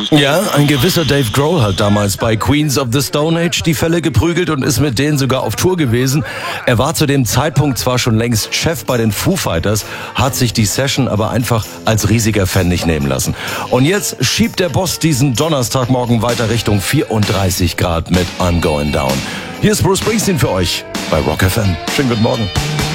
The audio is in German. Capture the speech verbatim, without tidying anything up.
Ja, ein gewisser Dave Grohl hat damals bei Queens of the Stone Age die Fälle geprügelt und ist mit denen sogar auf Tour gewesen. Er war zu dem Zeitpunkt zwar schon längst Chef bei den Foo Fighters, hat sich die Session aber einfach als riesiger Fan nicht nehmen lassen. Und jetzt schiebt der Boss diesen Donnerstagmorgen weiter Richtung vierunddreißig Grad mit I'm Going Down. Hier ist Bruce Springsteen für euch bei Rock F M. Schönen guten Morgen.